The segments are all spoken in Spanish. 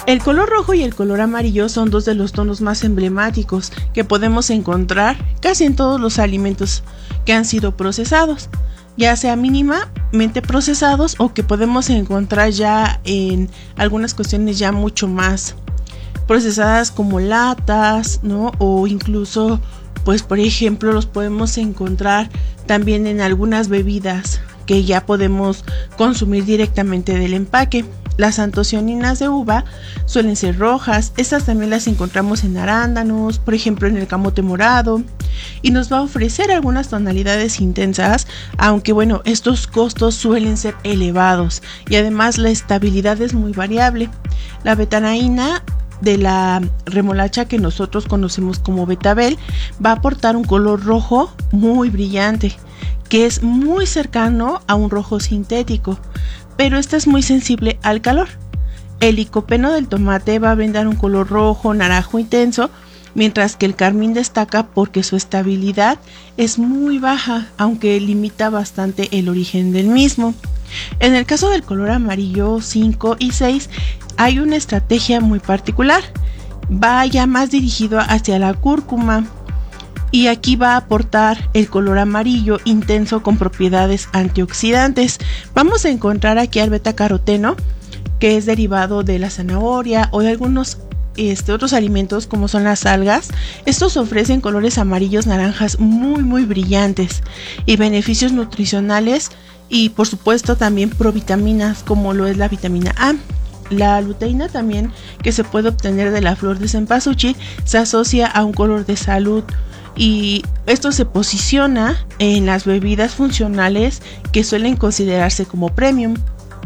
El color rojo y el color amarillo son dos de los tonos más emblemáticos que podemos encontrar casi en todos los alimentos que han sido procesados, ya sea mínimamente procesados o que podemos encontrar ya en algunas cuestiones ya mucho más procesadas como latas, ¿no? O incluso, pues por ejemplo, los podemos encontrar también en algunas bebidas que ya podemos consumir directamente del empaque. Las antocianinas de uva suelen ser rojas, estas también las encontramos en arándanos, por ejemplo en el camote morado, y nos va a ofrecer algunas tonalidades intensas, aunque bueno, estos costos suelen ser elevados y además la estabilidad es muy variable. La betanaína de la remolacha que nosotros conocemos como betabel va a aportar un color rojo muy brillante, que es muy cercano a un rojo sintético, pero este es muy sensible al calor. El licopeno del tomate va a brindar un color rojo, naranjo intenso, mientras que el carmín destaca porque su estabilidad es muy baja, aunque limita bastante el origen del mismo. En el caso del color amarillo 5 y 6 hay una estrategia muy particular, va ya más dirigido hacia la cúrcuma, y aquí va a aportar el color amarillo intenso con propiedades antioxidantes. Vamos a encontrar aquí al betacaroteno, que es derivado de la zanahoria o de algunos otros alimentos como son las algas. Estos ofrecen colores amarillos naranjas muy brillantes y beneficios nutricionales, y por supuesto también provitaminas como lo es la vitamina A. La luteína también, que se puede obtener de la flor de cempasúchil, se asocia a un color de salud, y esto se posiciona en las bebidas funcionales que suelen considerarse como premium.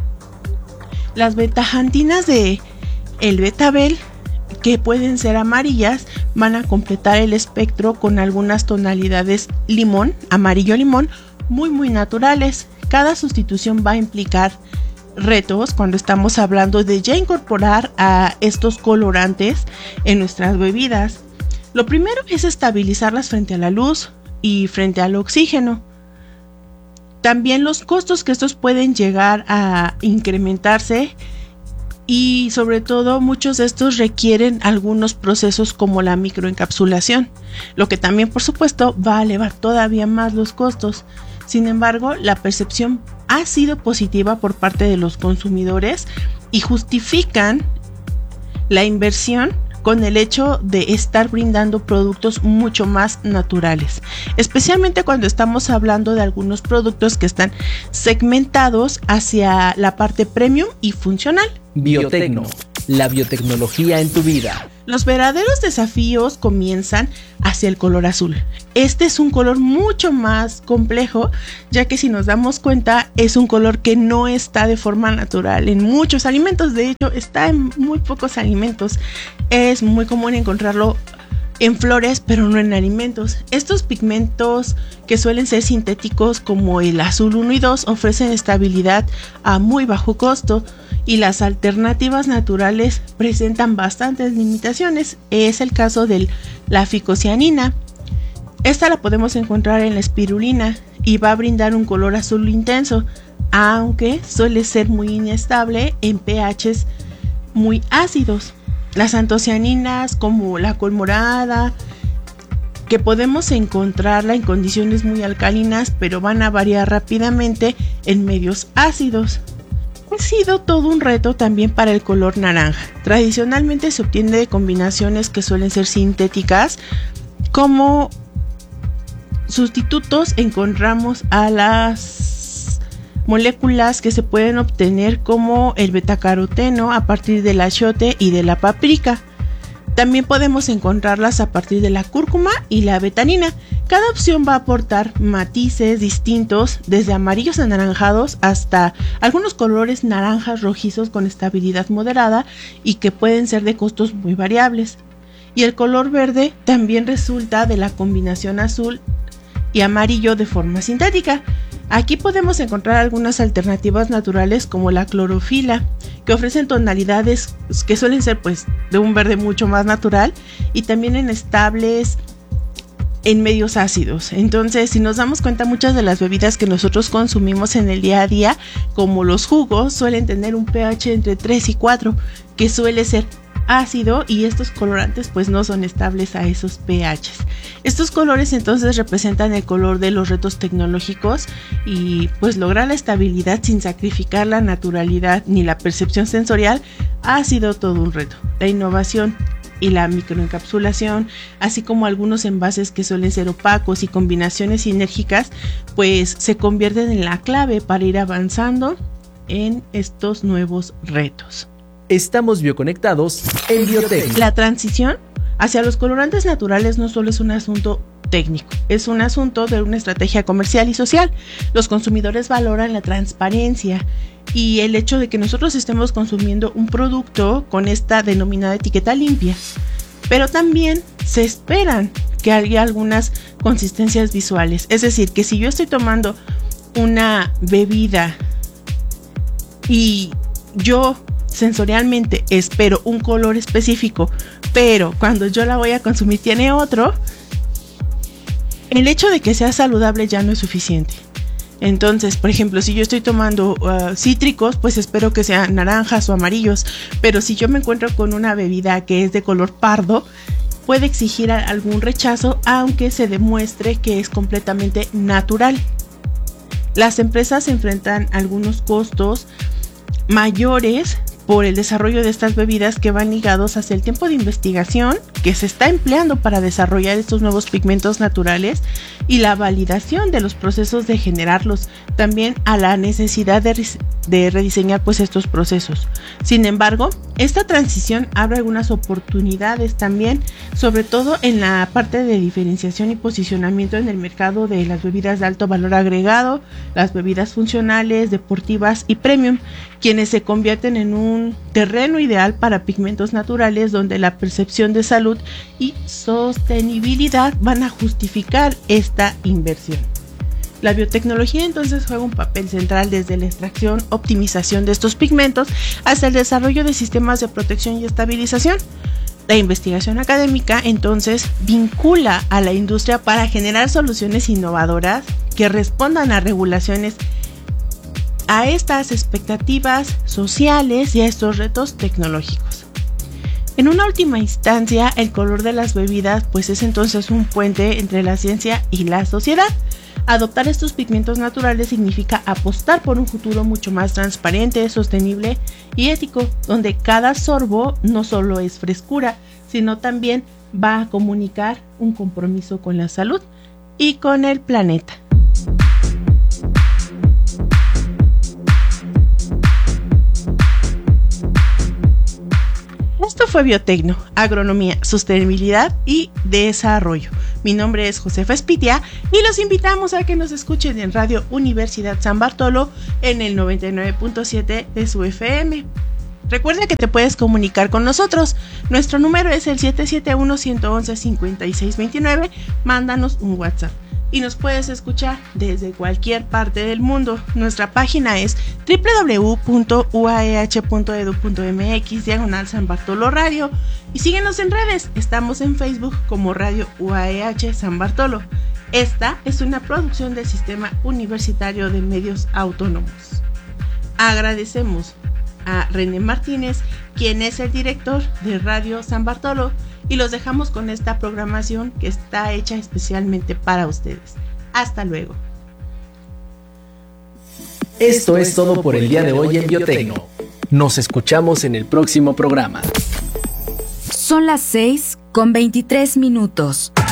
Las betajantinas de el betabel, que pueden ser amarillas, van a completar el espectro con algunas tonalidades limón, amarillo limón, muy naturales. Cada sustitución va a implicar retos cuando estamos hablando de ya incorporar a estos colorantes en nuestras bebidas. Lo primero es estabilizarlas frente a la luz y frente al oxígeno. También los costos que estos pueden llegar a incrementarse, y sobre todo muchos de estos requieren algunos procesos como la microencapsulación, lo que también por supuesto va a elevar todavía más los costos. Sin embargo, la percepción ha sido positiva por parte de los consumidores y justifican la inversión con el hecho de estar brindando productos mucho más naturales, especialmente cuando estamos hablando de algunos productos que están segmentados hacia la parte premium y funcional. Biotecno, la biotecnología en tu vida. Los verdaderos desafíos comienzan hacia el color azul. Este es un color mucho más complejo, ya que si nos damos cuenta es un color que no está de forma natural en muchos alimentos. De hecho, está en muy pocos alimentos. Es muy común encontrarlo en flores, pero no en alimentos. Estos pigmentos, que suelen ser sintéticos como el azul 1 y 2, ofrecen estabilidad a muy bajo costo, y las alternativas naturales presentan bastantes limitaciones. Es el caso de la ficocianina. Esta la podemos encontrar en la espirulina y va a brindar un color azul intenso, aunque suele ser muy inestable en pHs muy ácidos. Las antocianinas como la col morada, que podemos encontrarla en condiciones muy alcalinas, pero van a variar rápidamente en medios ácidos. Ha sido todo un reto también para el color naranja. Tradicionalmente se obtiene de combinaciones que suelen ser sintéticas. Como sustitutos encontramos a las moléculas que se pueden obtener como el betacaroteno a partir del achiote y de la paprika. También podemos encontrarlas a partir de la cúrcuma y la betanina. Cada opción va a aportar matices distintos, desde amarillos anaranjados hasta algunos colores naranjas rojizos con estabilidad moderada y que pueden ser de costos muy variables. Y el color verde también resulta de la combinación azul y amarillo de forma sintética. Aquí podemos encontrar algunas alternativas naturales como la clorofila, que ofrecen tonalidades que suelen ser pues de un verde mucho más natural, y también en estables en medios ácidos. Entonces, si nos damos cuenta, muchas de las bebidas que nosotros consumimos en el día a día, como los jugos, suelen tener un pH entre 3 y 4, que suele ser ácido, y estos colorantes pues no son estables a esos pHs. Estos colores entonces representan el color de los retos tecnológicos, y pues lograr la estabilidad sin sacrificar la naturalidad ni la percepción sensorial ha sido todo un reto. La innovación y la microencapsulación, así como algunos envases que suelen ser opacos y combinaciones sinérgicas, pues se convierten en la clave para ir avanzando en estos nuevos retos. Estamos bioconectados en Biotecno. La transición hacia los colorantes naturales no solo es un asunto técnico, es un asunto de una estrategia comercial y social. Los consumidores valoran la transparencia y el hecho de que nosotros estemos consumiendo un producto con esta denominada etiqueta limpia, pero también se esperan que haya algunas consistencias visuales. Es decir, que si yo estoy tomando una bebida y yo sensorialmente espero un color específico, pero cuando yo la voy a consumir tiene otro, el hecho de que sea saludable ya no es suficiente. Entonces, por ejemplo, si yo estoy tomando cítricos, pues espero que sean naranjas o amarillos, pero si yo me encuentro con una bebida que es de color pardo, puede exigir algún rechazo, aunque se demuestre que es completamente natural. Las empresas enfrentan algunos costos mayores por el desarrollo de estas bebidas, que van ligados hacia el tiempo de investigación que se está empleando para desarrollar estos nuevos pigmentos naturales y la validación de los procesos de generarlos, también a la necesidad de rediseñar pues estos procesos. Sin embargo, esta transición abre algunas oportunidades también, sobre todo en la parte de diferenciación y posicionamiento en el mercado de las bebidas de alto valor agregado, las bebidas funcionales, deportivas y premium, quienes se convierten en un terreno ideal para pigmentos naturales donde la percepción de salud y sostenibilidad van a justificar esta inversión. La biotecnología entonces juega un papel central desde la extracción, optimización de estos pigmentos hasta el desarrollo de sistemas de protección y estabilización. La investigación académica entonces vincula a la industria para generar soluciones innovadoras que respondan a regulaciones, a estas expectativas sociales y a estos retos tecnológicos. En una última instancia, el color de las bebidas pues es entonces un puente entre la ciencia y la sociedad. Adoptar estos pigmentos naturales significa apostar por un futuro mucho más transparente, sostenible y ético, donde cada sorbo no solo es frescura, sino también va a comunicar un compromiso con la salud y con el planeta. Esto fue Biotecno, agronomía, sostenibilidad y desarrollo. Mi nombre es Josefa Espitia y los invitamos a que nos escuchen en Radio Universidad San Bartolo en el 99.7 de su FM. Recuerda que te puedes comunicar con nosotros. Nuestro número es el 771-111-5629. Mándanos un WhatsApp. Y nos puedes escuchar desde cualquier parte del mundo. Nuestra página es www.uaeh.edu.mx/San Bartolo Radio. Y síguenos en redes. Estamos en Facebook como Radio UAEH San Bartolo. Esta es una producción del Sistema Universitario de Medios Autónomos. Agradecemos a René Martínez, quien es el director de Radio San Bartolo, y los dejamos con esta programación que está hecha especialmente para ustedes. Hasta luego. Esto es todo por el día de hoy en Biotecno. Nos escuchamos en el próximo programa. Son las 6:23.